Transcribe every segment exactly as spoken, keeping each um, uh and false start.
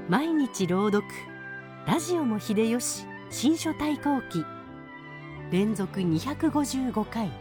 毎日朗読ラジオも秀吉新書対抗記連続にひゃくごじゅうごかい。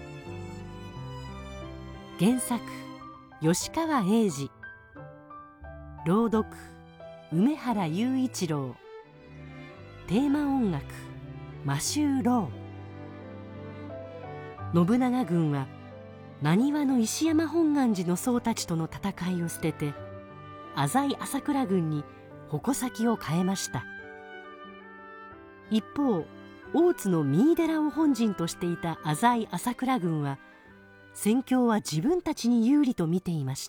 原作吉川英治、朗読梅原雄一郎、テーマ音楽マシュー・ロー。信長軍は真庭の石山本願寺の僧たちとの戦いを捨てて浅井朝倉軍に矛先を変えました。一方、大津の三井寺を本陣としていた浅井朝倉軍は戦況は自分たちに有利と見ていました。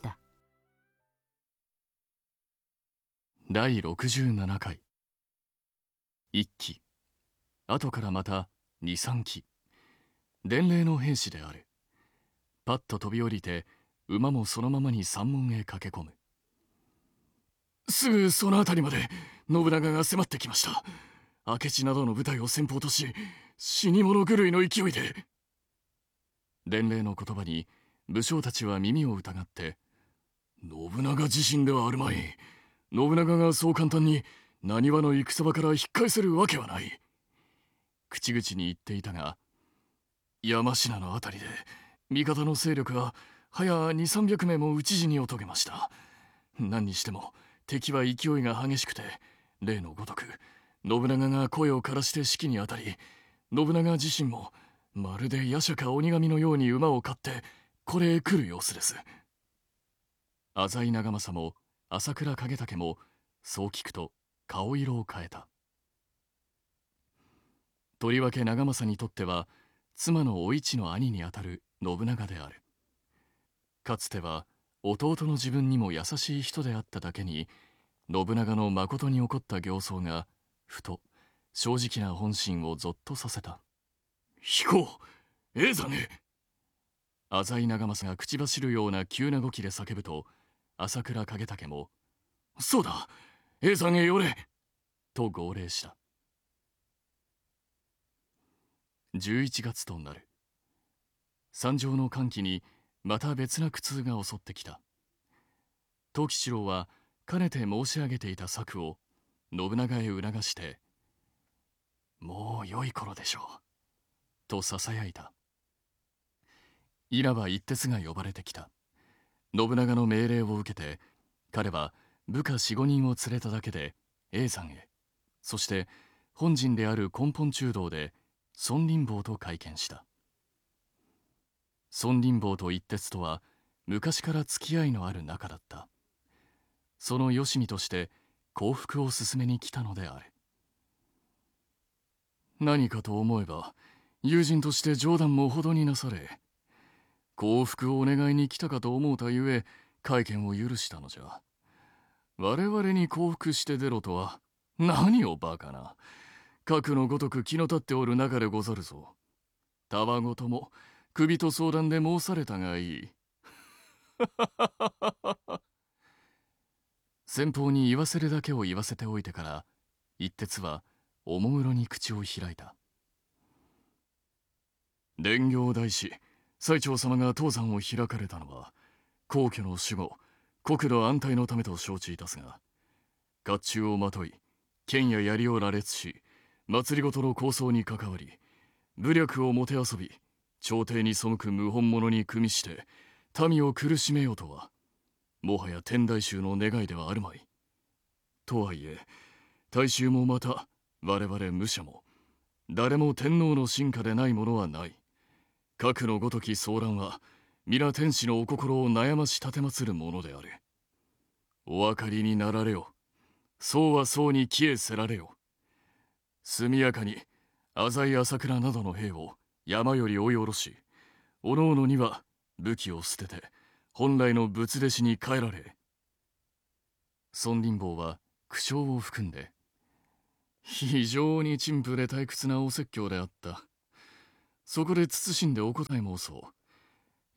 だいろくじゅうななかい。いっき、後からまたに、さんき。伝令の兵士である。パッと飛び降りて馬もそのままに山門へ駆け込む。すぐその辺りまで信長が迫ってきました。明智などの部隊を先鋒とし、死に物狂いの勢いで。伝令の言葉に武将たちは耳を疑って、信長自身ではあるまい。信長がそう簡単に浪速の戦場から引っ返せるわけはない。口々に言っていたが、山科のあたりで味方の勢力は早に、さんびゃくめいも討ち死にを遂げました。何にしても敵は勢いが激しくて、例のごとく信長が声を枯らして指揮にあたり、信長自身もまるで夜叉か鬼神のように馬を飼ってこれへ来る様子です。浅井長政も朝倉景武もそう聞くと顔色を変えた。とりわけ長政にとっては妻のお市の兄にあたる信長である。かつては弟の自分にも優しい人であっただけに、信長のまことに起こった形相がふと正直な本心をぞっとさせた。飛行叡山へ。浅井長政が口走るような急な動きで叫ぶと、朝倉景武も「そうだ、叡山へ寄れ!」と号令した。じゅういちがつとなる。山上の寒気にまた別な苦痛が襲ってきた。藤吉郎はかねて申し上げていた策を信長へ促して「もう良い頃でしょう」とささやいた。稲葉一徹が呼ばれてきた。信長の命令を受けて彼は部下四五人を連れただけで叡山へ、そして本陣である根本中道で孫林坊と会見した。孫林坊と一徹とは昔から付き合いのある仲だった。そのよしみとして降伏を勧めに来たのである。何かと思えば友人として冗談もほどになされ、降伏をお願いに来たかと思うたゆえ会見を許したのじゃ。我々に降伏して出ろとは何をバカな。核のごとく気の立っておる中でござるぞ。たわごとも首と相談で申されたがいい。先方に言わせるだけを言わせておいてから、一徹はおもむろに口を開いた。伝行大師最澄様が当山を開かれたのは皇居の守護、国土安泰のためと承知いたすが、甲冑をまとい剣や槍を羅列し、政の構想に関わり、武力をもてあそび、朝廷に背く謀反者に組みして民を苦しめようとは、もはや天台宗の願いではあるまい。とはいえ大衆もまた我々武者も誰も天皇の臣下でないものはない。核のごとき騒乱は皆天使のお心を悩まし奉るものである。お分かりになられよ。そうはそうに帰依せられよ。速やかに浅井朝倉などの兵を山より追い下ろし、おのおのには武器を捨てて本来の仏弟子に帰られ。孫林坊は苦笑を含んで、非常に陳腐で退屈なお説教であった。そこで謹んでお答え申そう。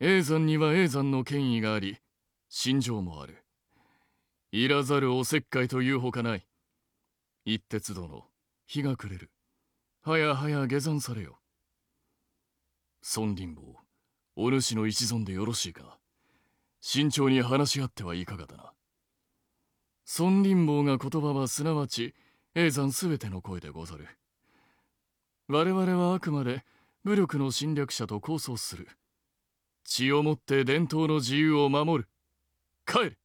叡山には叡山の権威があり、信条もある。いらざるおせっかいというほかない。一徹殿、日が暮れる。はやはや下山されよ。孫林坊、お主の一存でよろしいか。慎重に話し合ってはいかがだな。 孫林坊が言葉はすなわち叡山すべての声でござる。我々はあくまで武力の侵略者と抗争する。血をもって伝統の自由を守る。帰れ。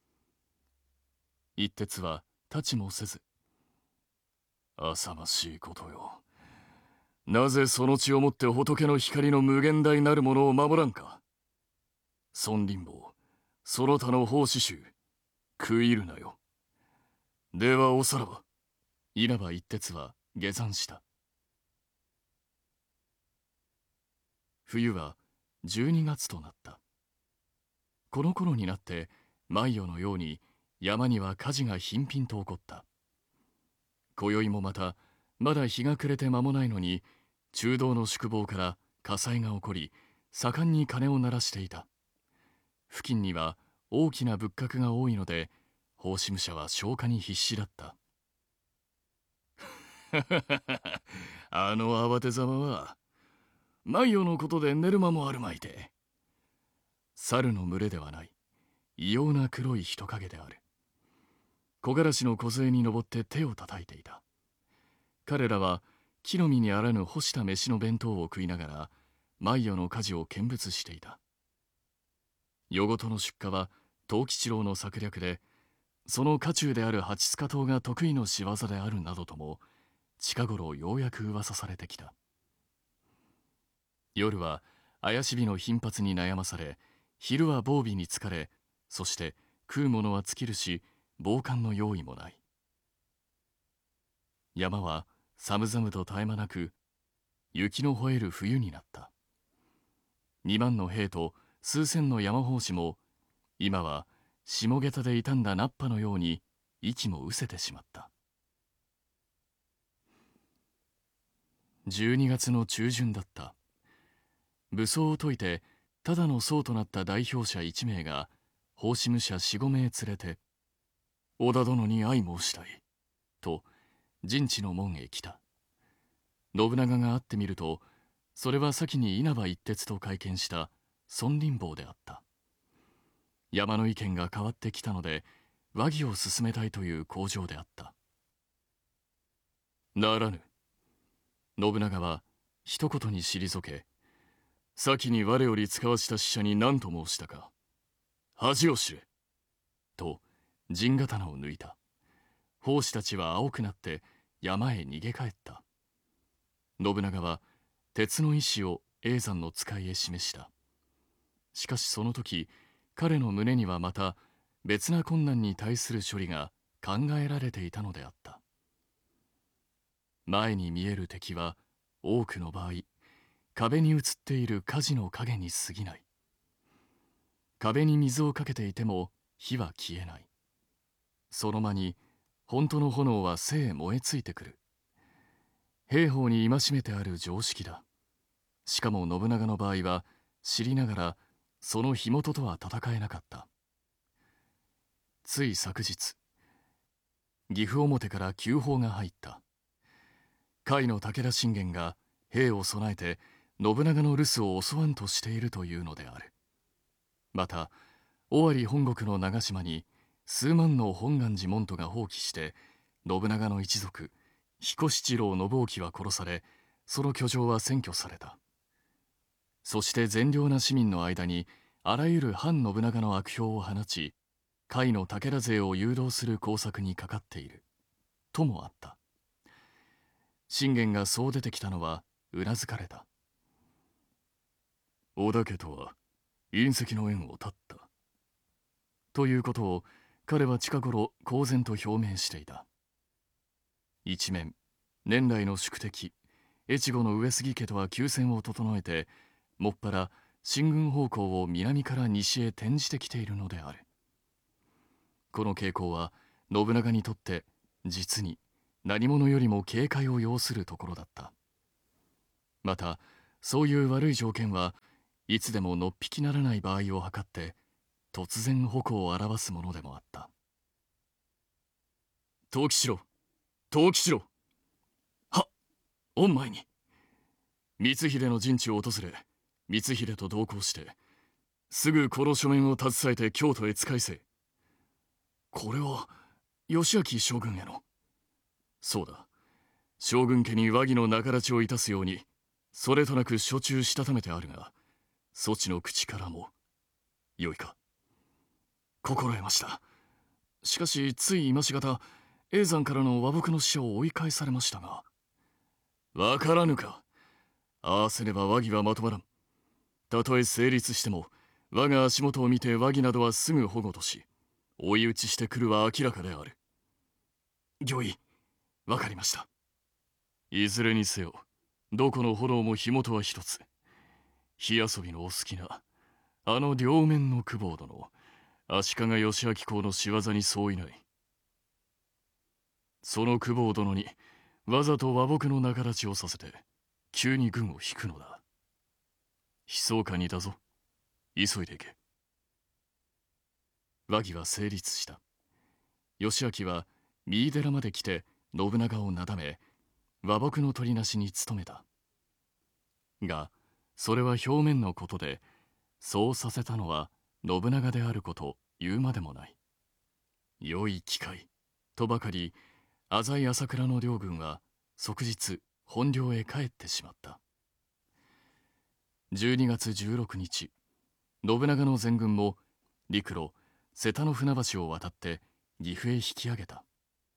一徹は立ちもせず、浅ましいことよ。なぜその血をもって仏の光の無限大なるものを守らんか。孫林坊、その他の法師衆、食い入るなよ。ではおさらば。稲葉一徹は下山した。冬はじゅうにがつとなった。この頃になって毎夜のように山には火事が頻々と起こった。今宵もまたまだ日が暮れて間もないのに中道の宿坊から火災が起こり盛んに鐘を鳴らしていた。付近には大きな仏閣が多いので法師武者は消火に必死だった。あの慌てざまは毎夜のことで寝る間もあるまいて。猿の群れではない異様な黒い人影である。木枯らしの梢に登って手を叩いていた。彼らは木の実にあらぬ干した飯の弁当を食いながら毎夜の火事を見物していた。夜ごとの出火は藤吉郎の策略で、その家中である八塚党が得意の仕業であるなどとも近頃ようやく噂されてきた。夜は怪し火の頻発に悩まされ、昼は防備に疲れ、そして食うものは尽きるし防寒の用意もない。山は寒々と絶え間なく雪の吠える冬になった。二万の兵と数千の山法師も今は下下駄で傷んだ菜っぱのように息も失せてしまった。じゅうにがつの中旬だった。武装を解いてただの僧となった代表者一名が法師武者四五名連れて「織田殿に相申したい」と陣地の門へ来た。信長が会ってみると、それは先に稲葉一徹と会見した孫林坊であった。山の意見が変わってきたので和議を進めたいという口上であった。ならぬ。信長は一言に退け、先に我より使わした使者に何と申したか。恥を知れ。と陣刀を抜いた。法師たちは青くなって山へ逃げ帰った。信長は鉄の意志を叡山の使いへ示した。しかしその時、彼の胸にはまた別な困難に対する処理が考えられていたのであった。前に見える敵は多くの場合、壁に映っている火事の影に過ぎない。壁に水をかけていても火は消えない。その間に本当の炎は背へ燃えついてくる。兵法に戒めてある常識だ。しかも信長の場合は知りながらその火元とは戦えなかった。つい昨日、岐阜表から急報が入った。甲斐の武田信玄が兵を備えて信長の留守を襲わんとしているというのである。また尾張本国の長島に数万の本願寺門徒が蜂起して信長の一族彦七郎信興は殺され、その居城は占拠された。そして善良な市民の間にあらゆる反信長の悪評を放ち、甲斐の武田勢を誘導する工作にかかっているともあった。信玄がそう出てきたのはうなずかれた。織田家とは隕石の縁を断ったということを彼は近頃公然と表明していた。一面年来の宿敵越後の上杉家とは休戦を整えて、もっぱら進軍方向を南から西へ転じてきているのである。この傾向は信長にとって実に何者よりも警戒を要するところだった。またそういう悪い条件はいつでものっぴきならない場合を図って突然矛を表すものでもあった。藤吉郎、藤吉郎。はっ、御前に。光秀の陣地を訪れ、光秀と同行してすぐこの書面を携えて京都へ使いせ。これは義明将軍への。そうだ、将軍家に和議の仲立ちをいたすようにそれとなく処中したためてあるが、そちの口からも。よいか。心得ました。しかしつい今しがた叡山からの和睦の使者を追い返されましたが。わからぬか。ああせねば和議はまとまらん。たとえ成立しても我が足元を見て和議などはすぐ保護とし追い打ちしてくるは明らかである。御意、わかりました。いずれにせよどこの炎も火元は一つ。火遊びのお好きなあの両面の久保殿、足利義昭公の仕業に相違ない。その久保殿にわざと和睦の仲立ちをさせて急に軍を引くのだ。悲壮感にだぞ。急いで行け。和議は成立した。義昭は三井寺まで来て信長をなだめ和睦の取りなしに努めた。がそれは表面のことで、そうさせたのは信長であること言うまでもない。良い機会とばかり浅井朝倉の両軍は即日本領へ帰ってしまった。じゅうにがつじゅうろくにち、信長の全軍も陸路瀬田の船橋を渡って岐阜へ引き上げた。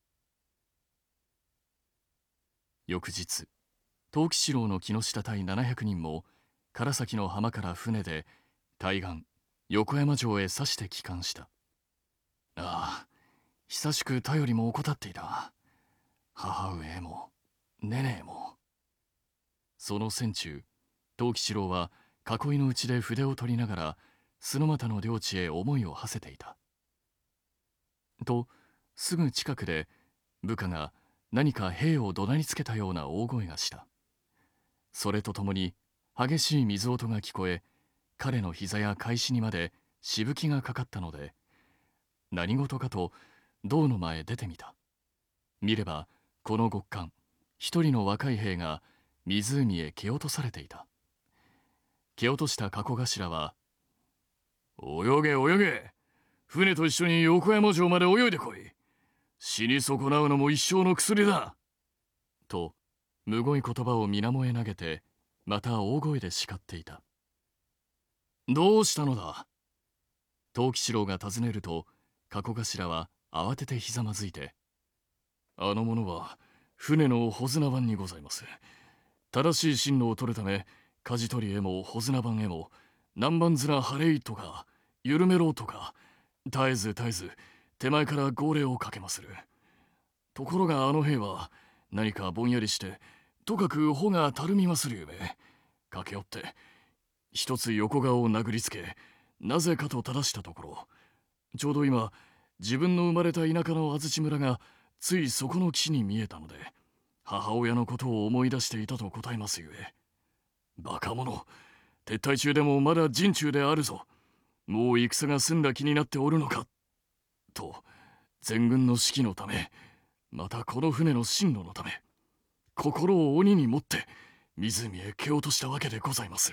翌日、藤吉四郎の木下隊ななひゃくにんも唐崎の浜から船で対岸横山城へ刺して帰還した。ああ、久しく頼りも怠っていた。母上へもねねえも。その戦中、藤吉四郎は囲いの内で筆を取りながら洲俣の領地へ思いを馳せていた。とすぐ近くで部下が何か兵を怒鳴りつけたような大声がした。それとともに激しい水音が聞こえ、彼の膝や返しにまでしぶきがかかったので、何事かと胴の前へ出てみた。見ればこの極寒、一人の若い兵が湖へ蹴落とされていた。蹴落とした加古頭は、泳げ泳げ、船と一緒に横山城まで泳いでこい。死に損なうのも一生の薬だ。とむごい言葉を水面へ投げて、また大声で叱っていた。どうしたのだ。藤吉四郎が尋ねると、加古頭は慌ててひざまずいて、あの者は船の保綱番にございます。正しい進路を取るため、舵取りへも保綱番へも南蛮面晴れいとか緩めろとか絶えず絶えず手前から号令をかけまする。ところがあの兵は何かぼんやりしてとかく穂がたるみまするゆえ、駆け寄って一つ横顔を殴りつけ、なぜかと正したところ、ちょうど今自分の生まれた田舎の安土村がついそこの岸に見えたので、母親のことを思い出していたと答えますゆえ。バカ者、撤退中でもまだ陣中であるぞ。もう戦が済んだ気になっておるのか。と全軍の士気のため、またこの船の進路のため、心を鬼に持って湖へ蹴落としたわけでございまする。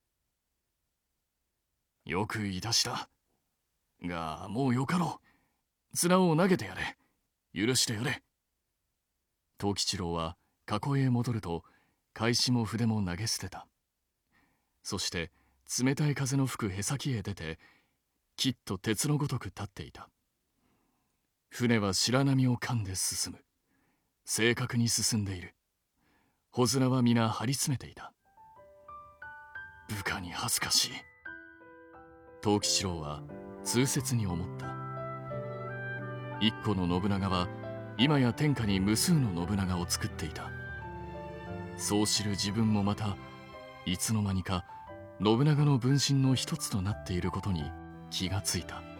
よくいたした。がもうよかろう。綱を投げてやれ。許してやれ。藤吉郎は囲いへ戻ると、返しも筆も投げ捨てた。そして冷たい風の吹くへ先へ出て、きっと鉄のごとく立っていた。船は白波を噛んで進む。正確に進んでいる。保綱は皆張り詰めていた。部下に恥ずかしい。藤吉郎は痛切に思った。一個の信長は今や天下に無数の信長を作っていた。そう知る自分もまたいつの間にか信長の分身の一つとなっていることに気がついた。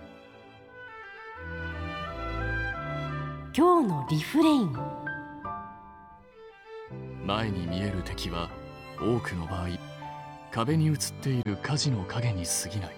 今日のリフレイン。 前に見える敵は多くの場合、壁に映っている火事の影に過ぎない。